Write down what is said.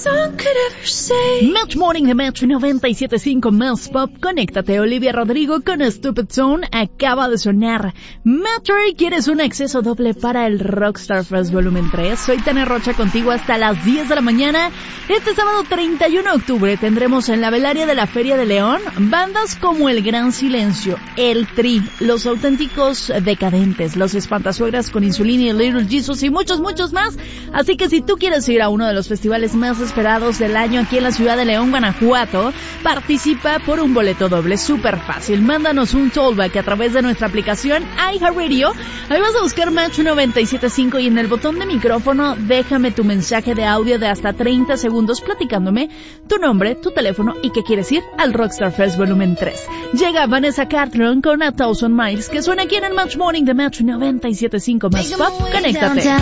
Match Morning de Match 97.5 más Pop. Conéctate. Olivia Rodrigo con Stupid Zone acaba de sonar. Mattery, ¿quieres un acceso doble para el Rockstar Fest Volumen 3? Soy Tania Rocha contigo hasta las 10 de la mañana. Este sábado 31 de octubre tendremos en la velaria de la Feria de León bandas como El Gran Silencio, El Tri, Los Auténticos Decadentes, Los Espantasuegras con Insulina y Little Jesus y muchos más. Así que si tú quieres ir a uno de los festivales más esperados del año aquí en la ciudad de León, Guanajuato, participa por un boleto doble. Súper fácil. Mándanos un tollback a través de nuestra aplicación iHeartRadio. Ahí vas a buscar Match 97.5 y en el botón de micrófono déjame tu mensaje de audio de hasta 30 segundos platicándome tu nombre, tu teléfono y que quieres ir al Rockstar Fest Volumen 3. Llega Vanessa Carlton con A Thousand Miles, que suena aquí en el Match Morning de Match 97.5 más Pop. Conéctate.